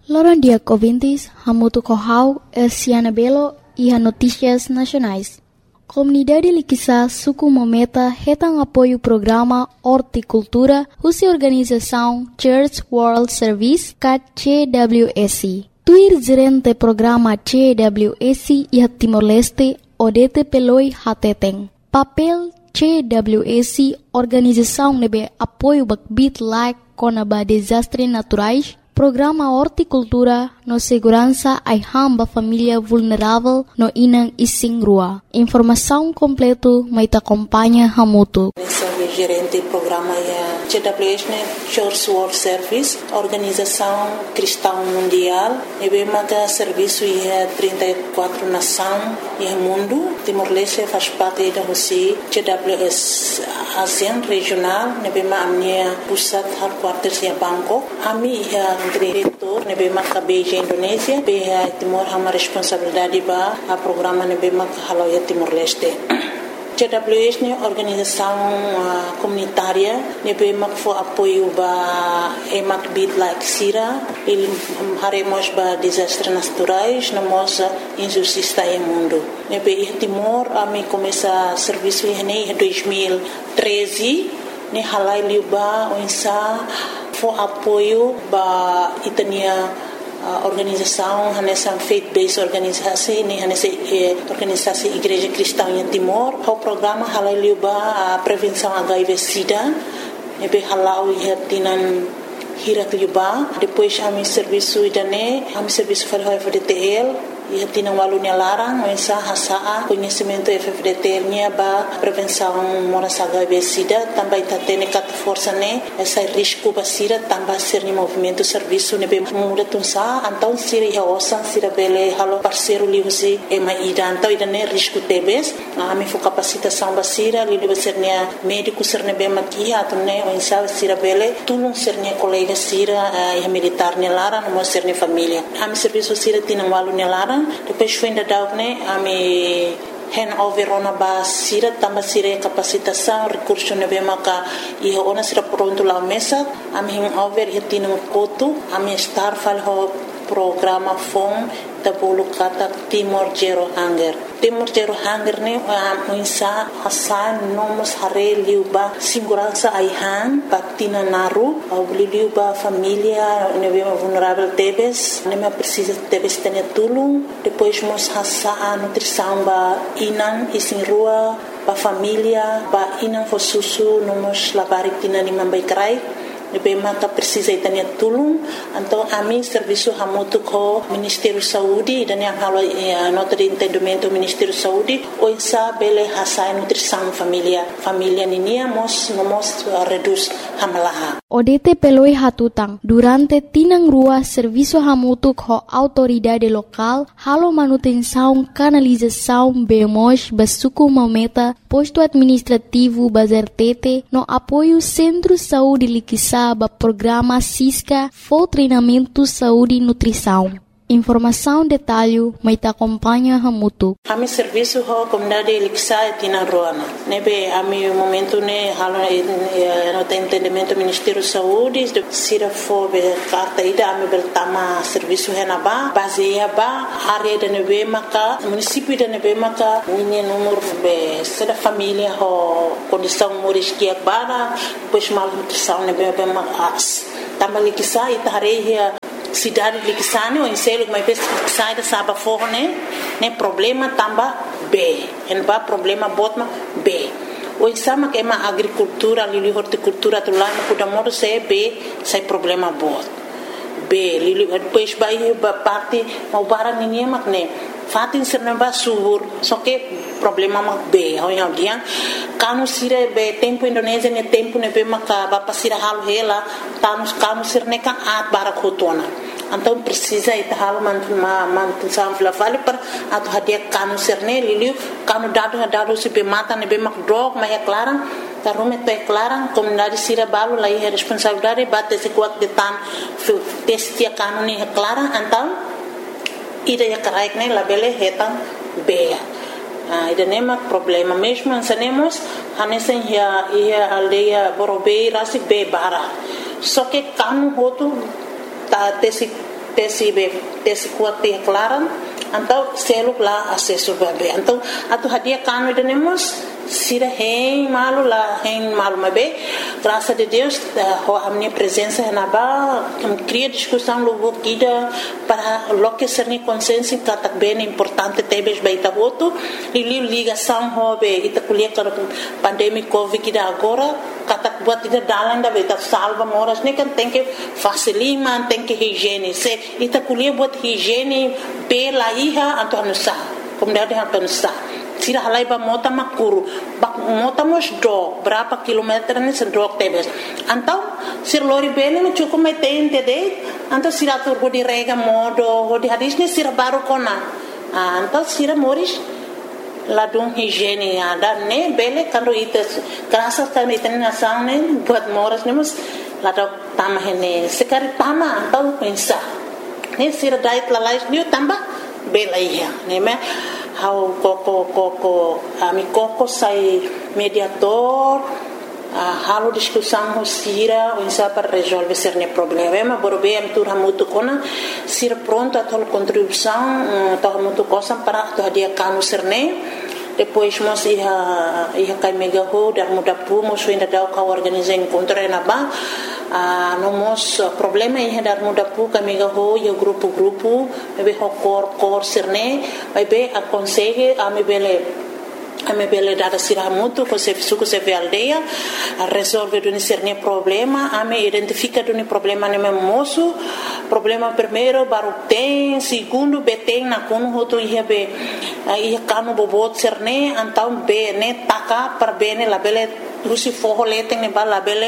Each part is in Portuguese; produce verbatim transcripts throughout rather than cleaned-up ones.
Loran dia ouvintes, Hamutu Kohau, Elciana Belo e a Notícias Nacionais. Comunidade Liquiçá Suku Mometa retam apoio programa Horticultura, Russa Organização Church World Service, C W S. Tuir gerente programa C W S e Timor-Leste, Odete Peloi Hateteng. Papel C W S, Organização nebe apoio bakbit like conaba desastres naturais, Programa Horticultura no segurança ai hamba família vulnerável no inang ising rua. Informação completo mai te acompanha Hamutu. Sou gerente do programa C W S, Church World Service, Organização Cristã Mundial. E bem mata serviço em trinta e quatro nações e mundo. Timor-Leste faz parte da Rússia. C W S ASEAN regional. E bem ma amnia pusat headquarters em Bangkok. Ami é diretor, nebe marca Beijing Indonésia, beha Timor hama responsabilidade ba a programa nebe marca Haloya Timor-Leste. C W S ne organização uh, comunitária nebe marca for apoio ba emak bit like sira, il haremos ba desastres naturais, namos injustiça no mundo. Nebe Timor ami começa serviço em dois mil e treze, ne halai liuba onsa for apoio ba itania uh, organização hanessa faith-based organisasi ni hanessa eh, organisasi Igreja Cristã em Timor. O programa halai liuba a prevenção H I V/Sida nebe halau ihatinan hirak liuba. Depois ami serviço idane ami serviço para o F D T L e tinha um aluno larang, mas a hasa conhecimento F D T L nya ba prevenção moras H I V/Sida também tá tendo cat força né essa risco ba sira também ser ni movimento serviço ne be muda tunsa então sira ya osan sira bele halo parceiro li usi e mai ida então ida ne risco tebes a mi fo capacitação ba sira li li ser nia médico ser ne be makia to ne o insa sira bele tulung ser nia colega sira e militar ne larang mo ser ne família a mi serviço sira tinha um aluno larang. Depois foi ainda dar né a me handover ona ba sira tamba sira capacitação recurso ne be maka e ona sira pronto lá mesa a me handover e tinha um coto a me estar fal ho programa fom da bolo kata Timor Zero Hunger. Timor Zero Hunger ne a insa hasan nomos hare liuba segurança aihan patina naru au liuba família ne be vulnerável tebes ne me precisa tebes tenia tulung depois mos hasa a nutrição ba inan isin rua ba família ba inan fo susu nomos labari tina ni mambai krai nebe maka precisa itania tulung então a mim serviço Hamutu ko Ministério Saúde dan yang halo eh, nota de entendimento Ministério Saúde o insa bele hasa nutrição família família ninia mos nomos uh, reduz hamalaha Odete peloi hatutang durante tinang rua serviço Hamutu ko autoridade local halo manutenção canalização bemos basuku mometa posto administrativo bazertete no apoio Centro Saúde Liquiçá ba programa Cisca for treinamento saúde e nutrição. Informação detalhe mai te acompanha Hamutu. Ami serviço ho comunidade Liquiçá e tina roana. Nebe ami momento ne halo no entendimento Ministério Saúde de sira fo be carta ida ami beltama serviço henaba baseia ba área de nebe maka município de nebe maka ninha número be seda família ho condição moris que bara depois mal nutrição nebe be mas tama Liquiçá e tareia cidade de Liquiçane ou em selo mas vez sai da saba forne né problema tamba B en ba problema botma B o exama que é uma agricultura ali horticultura tu lá no Kudamoro se B sai problema bot B lili depois vai ba parte mau barang ninguém mak né fatin serna ba subur só que problema mak B ao yang dia kanu sire be tempo Indonésia ne tempo ne be maka ba pasira hal hela tanus kanu sirne ka at barakotona então precisa ita hal man ma man sam fla vale per atu hadia kanu sirne liliu kanu dado dado se be mata ne be mak drog ma é clara tarume te clara comunidade sira balu lá é responsabilidade bate se kuat de tan testia kanu ne é clara então ida ya karaik ne labele hetan beia ah ida nema problema mesmo ansanemos hanesen ya ia aldeia borobei rasi be bara só que kanu hotu ta tesi tesi be tesi kuat te klaran então selo lá acesso bebê então atu hadia kanu denemos sira hein malu lá hein malu mabe graças a Deus a minha presença na ba cria discussão logo guida para loque ser ni consciência que tá bem importante tebes baita voto e ligação hobe ita kuliah para pandemia covid que agora kata buat ida dalan da baita salva moras ne kan tem que facilima tem que higiene se ita kuliah buat higiene pela iha atau anusa kemudian atau anusa sira halai ba mota makuru bak mota mos do berapa kilometer ni sedok tebes antau sir lori bele no cukup metein tede antau sira tur go di rega modo go di hadis ni sira baru kona antau sira moris ladung higiene ada ne bele kando ites kerasa kan iten nasang ne buat moras ne mus ladok tamah ne sekari tama antau pensa ne sira dait lalais ni tambah bela iya ne me how koko koko ami koko sai mediator uh, halo discussão sira insa para resolver cerne problema borbe am tur hamutu kona sira pronto a tol contribuição to hamutu cosa para to dia kanu cerne depois mos iha iha kai mega ho dar muda pu mos ainda dau ka organizar encontro na ba a no mos problema iha dar muda pu ka mega ho yo grupo grupo be ho cor cor cerne vai be a consegue a me bele a me bele dada sira muito com se suco se aldeia a resolver do cerne problema a me identifica do problema ne moço problema primeiro baru tem segundo beteng na kono hoto iha be iha kanu bobot cerne antau be ne taka per bene la bele rusi forro leteng ne bala bele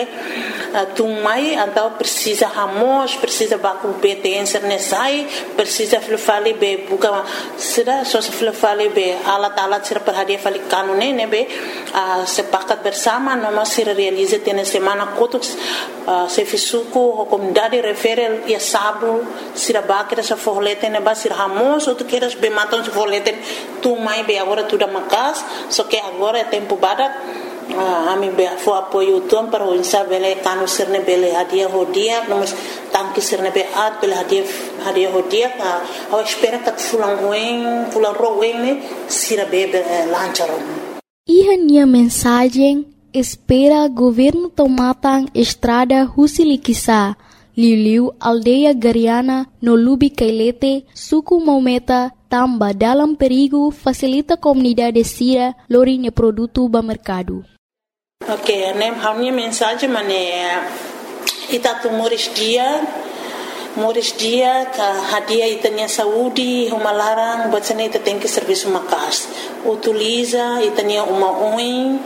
tumai antau precisa hamos precisa baku beteng cerne sai precisa flufali be buka sira so flufali be alat alat sira per hadia fali kanu ne ne be sepakat bersama noma sira realize tene semana kotuk se fisuku comunidade referel ia sabu sira bakira sa forro leteng ne ba sira hamos outro queiras be matam se forro leteng tumai be agora tudo makas só que agora é tempo badak a mim be fo apoio tom para o insa bele kanu sirne bele hadia hodia nós tanque sirne be at bele hadia hadia hodia a espera que fulan ruim fulan ruim ne sira be lancharon Iha nia mensagem espera governo tomatan estrada Husilikisa Liliu aldeia Gariana no Lubi Kailete suku Maumeta tamba dalam perigo facilita comunidade sira lorinha produto ba mercado. Ok, nem a minha mensagem mané itatu moris dia moris dia ka hadia itania saúde uma larang bacana ita tem que serviço makas utiliza itania uma oin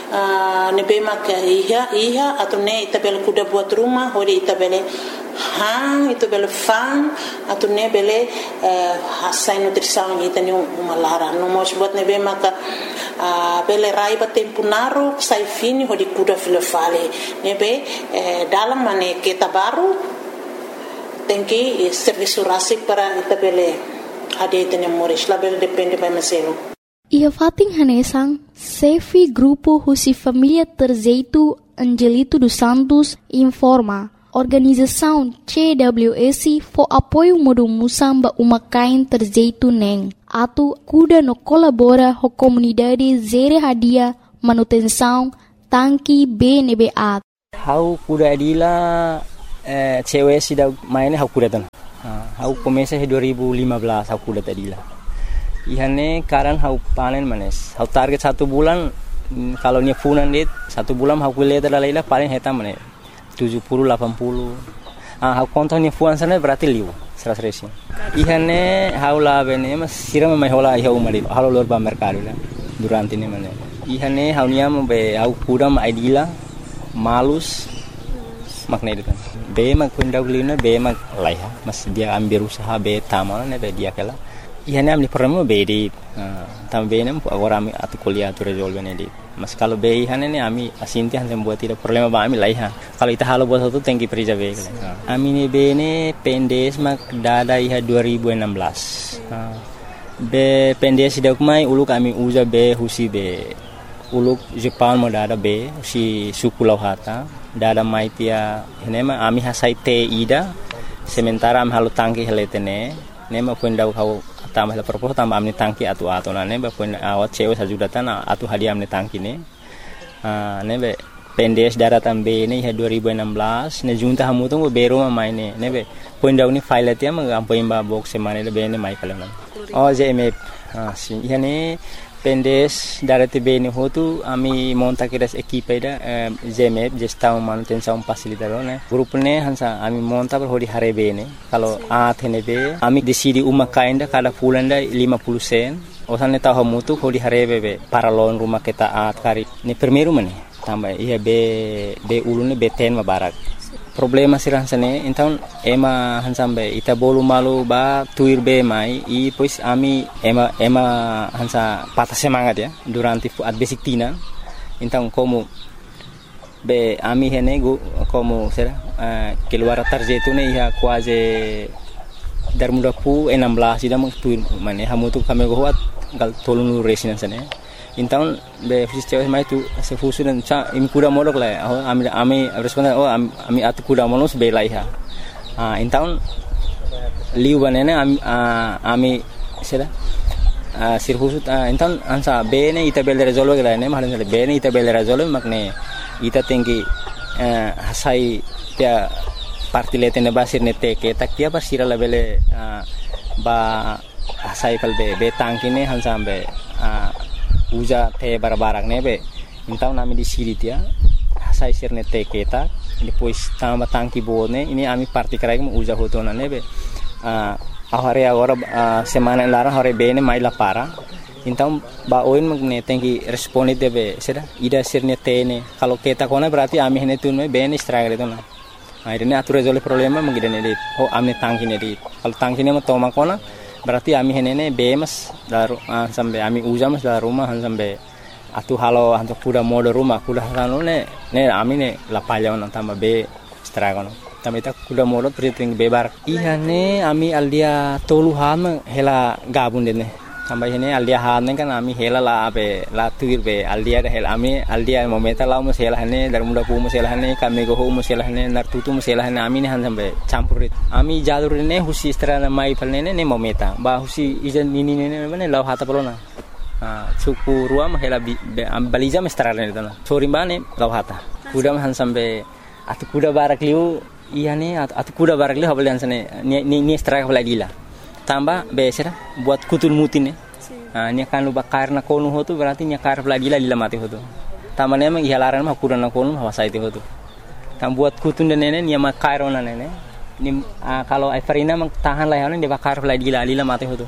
nebe maka iha iha atau ne ita bel kuda buat rumah hori ita bele hang itu bele fan atau ne bele hasai nutrição itania uma larang no mos buat nebe maka bele raiba tempo naru sai fini hori kuda filofale nebe dalam mane kita baru tem que serviço rasik para itabele ada itene moris label depende para meselo ia fating hanesang Sefi grupo Husi Família Terzeito Angelito dos Santos informa organização C W S for apoio modo musamba uma kain terzeito neng atu kuda no colabora ho comunidade zere hadia manutenção tanki B N B A how kuda adila Uh, cewek sudah mainnya aku datang. Uh, aku komesa dua ribu lima belas aku datang tadi lah. Ihane karan aku panen manes. Aku target satu bulan kalau ni funan dit satu bulan aku lihat ada laila paling hitam manes tujuh puluh delapan puluh. Ah aku kontak ni funan sana berarti liu seras resi. Ihane aku lah bene mas siram mai hola iha umari. Halo lor ba mercado lah durante ni manes. Ihane aku niam be aku kudam idila malus makna itu kan. Be mag pendahulunya be mag laiha mas dia ambil usaha be taman ne be dia kala ihane amni pertama be di tam be nem agora ami atu kuliah tu resolve ne di mas kalau be ihane ne ami asinti han buat tidak problema ba ami laiha kalau ita halo buat satu tengki perija be ami ne be ne pendes mag dada iha dua ribu enam belas be pendes dak mai uluk ami uza be husi be uluk Jepang mo dada be si suku lauhata dada maitia henema ami hasai te ida Sementara am halu tangki heletene, ne ma pun dau kau tambah la propos tambah amni tangki atu atu na ne ba pun awat cewek sajudatan atu hadiah amni tangki ne. Ah ne be pendes daratan be ne dua ribu enam belas ne junta hamu tu bero ma mai ne ne be pun dau ni file tia ma am poin ba box semane le be ne mai kalam. Oh J M F. Ah si yani pendes darati be ne hotu ami monta kiras equipe da J M F gestão manutenção facilitador ne grup ne hansa ami monta per hodi hare be ne kalau a thene be ami decidi uma kainda kada fulanda lima puluh sen osan tahu hamutu hodi hare be be para lon rumah kita at kari ne primeiro mane tambah iya be be ulune be ten mabarak problema sirang sane então ema hansambe ita bolu malu ba tuir be mai i pois ami ema ema hansa patah semangat ya durante at basic tina então como be ami hene go como será uh, keluar tarjeta ne ia quase dar muda pu enam belas ida mak tuir mane hamu tu kami go hat gal tolong resinan sane então be fiz cewek mai tu se fusu dan cha imi kuda modok la oh ami ami responden oh ami atu kuda monos be lai ha ah então liu banene ami ami sera ah sir fusu então ansa be ne ita bel resolve la ne mahalan be ne ita bel resolve makne ita tinggi hasai dia parti letene basir ne teke tak dia basira la bele ba hasai kal be be tangkine hansa be uja te barbarak nebe então nami di siri dia sai sirne te keta depois tamba tangki bone ini ami parti krai mu uja hotona nebe a ahare agora semana lara hore bene mai la para então ba oin magne tenki responde debe seda ida sirne te ne kalau keta kona berarti ami hene tun me bene struggle itu na akhirnya atur resolve problema mengidane dit oh ami tangki ne dit kalau tangki ne ma toma kona berarti ami henene bemas daru uh, sampai ami ujamas dari rumah sampai atu halo untuk kuda mode rumah kuda halo ne ne ami ne lapalya on tambah be stragon tambah itu kuda mode priting bebar iya ne ami aldia toluhan hela gabun dene tambah ini aldia han kan ami hela la be la tuir be aldia hela ami aldia momenta la mus hela ne dari muda pu mus hela ne kami go mus hela ne nartutu mus hela ne ami ne han sampai campurit ami jalur ne husi strana mai palne ne momenta ba husi ijan nini ne ne law hata polona ah suku ruam hela baliza mestrana ne tana sori bane law hata kuda han sampai atu kuda barak liu iya ne atu kuda barak liu habalian sane ni ni straka lagila tambah besera buat kutul mutin ya. Ah nya kan luba karna konu hotu berarti nya kar lagi la lila mati hotu. Tamane emang ihalaran mah kurana konu hawasa itu hotu. Tam buat kutun dan nene nya makairo na nene. Ni ah, kalau Everina mang tahan lah ya, dia bakar lagi la lila mati hotu.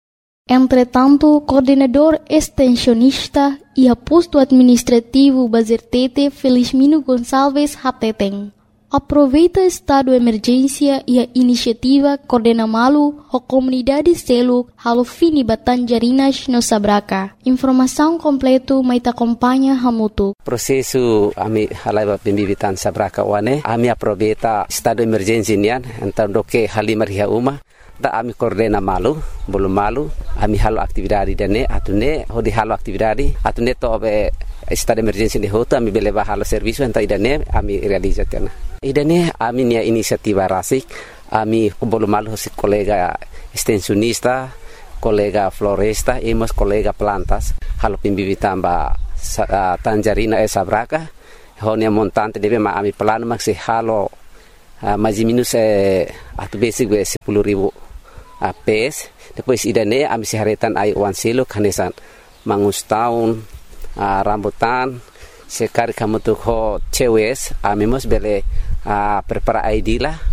Entretanto, coordenador extensionista e posto administrativo Bazertete Felizmino Gonçalves Hateteng aproveita estado de emergência e a iniciativa coordena malu a comunidade selo halo fini Batanjarinas no Sabraca. Informação completo mai acompanha hamutu. Prosesu ami halaiba pembibitan Sabraca wane ami aproveita estado de emergência nian então doke halimar ria uma da ami coordena malu belum malu ami halo aktividade dane atune hodi halo aktividade atune to be estado de emergência de hoto ami beleba halo serviço então idane ami realizatena idane ami nia inisiativa rasik ami belum malu si kolega extensionista kolega floresta emos kolega plantas halo pimbibitan ba uh, Tanjarina e Sabraca honia montante debe ma ami plano maksi halo uh, mais minus eh, atu basic we sepuluh ribu uh, pes depois idane ami siharetan ai wan silo kanesan mangus tahun uh, rambutan sekali kamu tuh ho cewes ami mos bele uh, prepara I D lah